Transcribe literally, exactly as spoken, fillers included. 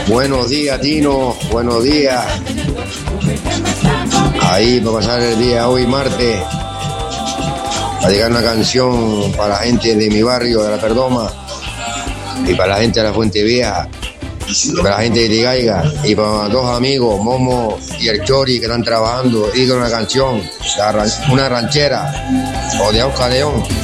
Buenos días, Tino. Buenos días. Ahí para pasar el día hoy, martes. Para dedicar una canción para la gente de mi barrio, de La Perdoma. Y para la gente de la Fuente Vieja. Y para la gente de Tigaiga. Y para dos amigos, Momo y el Chori, que están trabajando. Y con una canción, una ranchera. O de Oscar León.